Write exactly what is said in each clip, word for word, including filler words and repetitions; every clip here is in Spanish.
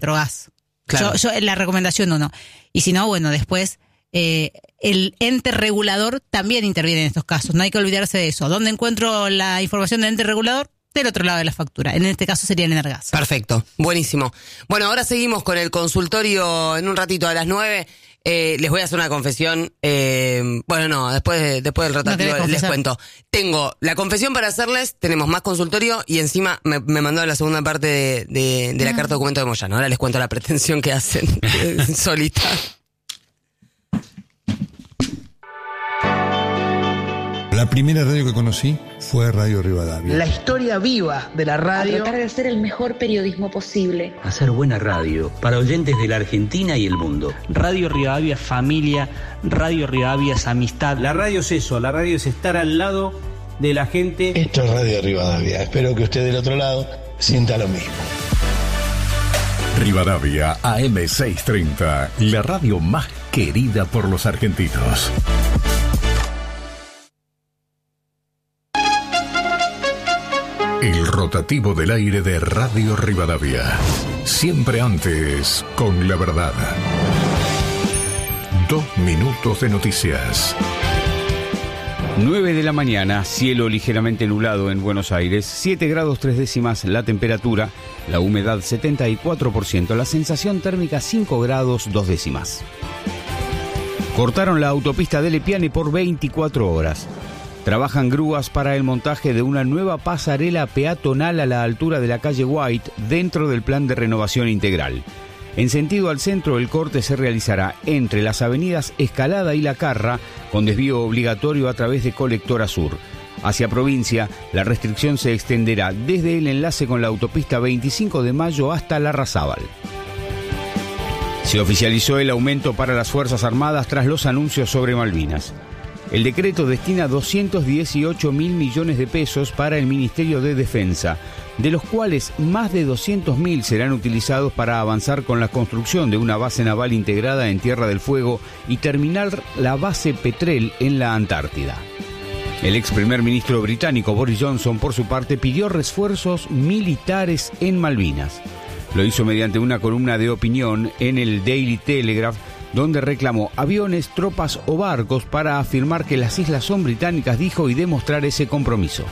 drogás. Claro. Yo, yo la recomendación uno. Y si no, bueno, después eh, el ente regulador también interviene en estos casos. No hay que olvidarse de eso. ¿Dónde encuentro la información del ente regulador? Del otro lado de la factura. En este caso sería en Energas. Perfecto, buenísimo. Bueno, ahora seguimos con el consultorio en un ratito a las nueve. Eh, les voy a hacer una confesión. Eh, bueno, no, después, después del rotativo no les cuento. Tengo la confesión para hacerles, tenemos más consultorio y encima me, me mandó la segunda parte de, de, de la ah. carta documento de Moyano. Ahora les cuento la pretensión que hacen solita. La primera radio que conocí fue Radio Rivadavia. La historia viva de la radio. A tratar de hacer el mejor periodismo posible. Hacer buena radio para oyentes de la Argentina y el mundo. Radio Rivadavia es familia, Radio Rivadavia es amistad. La radio es eso, la radio es estar al lado de la gente. Esto es Radio Rivadavia. Espero que usted del otro lado sienta lo mismo. Rivadavia A M seiscientos treinta, la radio más querida por los argentinos. El rotativo del aire de Radio Rivadavia. Siempre antes, con la verdad. Dos minutos de noticias. nueve de la mañana, cielo ligeramente nublado en Buenos Aires, siete grados tres décimas la temperatura, la humedad setenta y cuatro por ciento, la sensación térmica cinco grados dos décimas. Cortaron la autopista de Lepiane por veinticuatro horas. Trabajan grúas para el montaje de una nueva pasarela peatonal a la altura de la calle White dentro del plan de renovación integral. En sentido al centro, el corte se realizará entre las avenidas Escalada y La Carra, con desvío obligatorio a través de Colectora Sur. Hacia provincia, la restricción se extenderá desde el enlace con la autopista veinticinco de mayo hasta Larrazábal. Se oficializó el aumento para las Fuerzas Armadas tras los anuncios sobre Malvinas. El decreto destina doscientos dieciocho mil millones de pesos para el Ministerio de Defensa, de los cuales más de doscientos mil serán utilizados para avanzar con la construcción de una base naval integrada en Tierra del Fuego y terminar la base Petrel en la Antártida. El ex primer ministro británico Boris Johnson, por su parte, pidió refuerzos militares en Malvinas. Lo hizo mediante una columna de opinión en el Daily Telegraph, donde reclamó aviones, tropas o barcos para afirmar que las islas son británicas, dijo, y demostrar ese compromiso.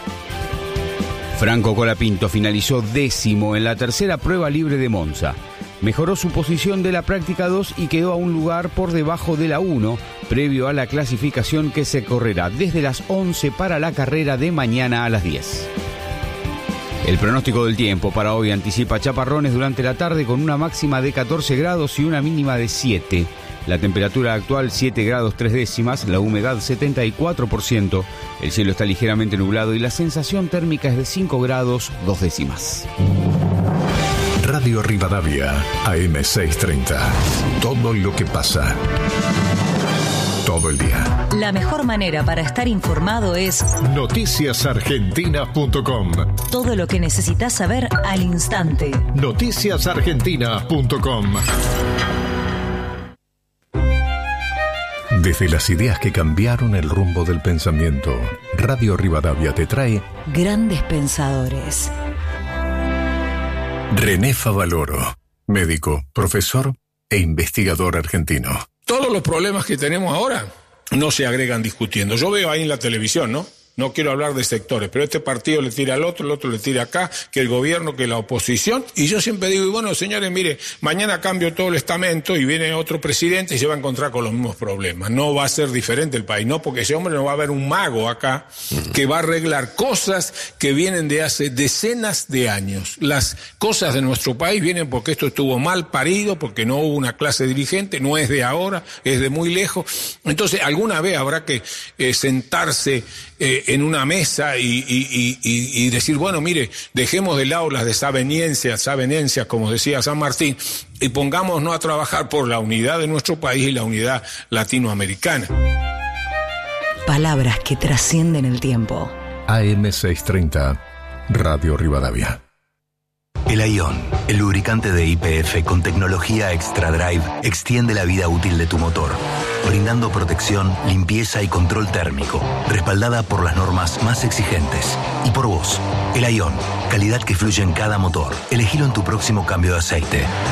Franco Colapinto finalizó décimo en la tercera prueba libre de Monza. Mejoró su posición de la práctica dos y quedó a un lugar por debajo de la uno, previo a la clasificación que se correrá desde las once para la carrera de mañana a las diez. El pronóstico del tiempo para hoy anticipa chaparrones durante la tarde con una máxima de catorce grados y una mínima de siete. La temperatura actual siete grados tres décimas, la humedad setenta y cuatro por ciento, el cielo está ligeramente nublado y la sensación térmica es de cinco grados dos décimas. Radio Rivadavia, A M seiscientos treinta. Todo lo que pasa. Todo el día. La mejor manera para estar informado es noticias argentinas punto com. Todo lo que necesitas saber al instante. noticias argentinas punto com. Desde las ideas que cambiaron el rumbo del pensamiento, Radio Rivadavia te trae Grandes Pensadores. René Favaloro, médico, profesor e investigador argentino. Todos los problemas que tenemos ahora no se agregan discutiendo. Yo veo ahí en la televisión, ¿no? No quiero hablar de sectores, pero este partido le tira al otro, el otro le tira acá, que el gobierno, que la oposición. Y yo siempre digo, y bueno, señores, mire, mañana cambio todo el estamento y viene otro presidente y se va a encontrar con los mismos problemas. No va a ser diferente el país, no, porque ese hombre no va a haber un mago acá que va a arreglar cosas que vienen de hace decenas de años. Las cosas de nuestro país vienen porque esto estuvo mal parido, porque no hubo una clase dirigente, no es de ahora, es de muy lejos. Entonces, alguna vez habrá que eh, sentarse eh, en una mesa y, y, y, y decir, bueno, mire, dejemos de lado las desavenencias, desavenencias, como decía San Martín, y pongámonos a trabajar por la unidad de nuestro país y la unidad latinoamericana. Palabras que trascienden el tiempo. A M seiscientos treinta, Radio Rivadavia. El Aion, el lubricante de Y P F con tecnología Extra Drive, extiende la vida útil de tu motor, brindando protección, limpieza y control térmico, respaldada por las normas más exigentes. Y por vos, el Aion, calidad que fluye en cada motor. Elegilo en tu próximo cambio de aceite.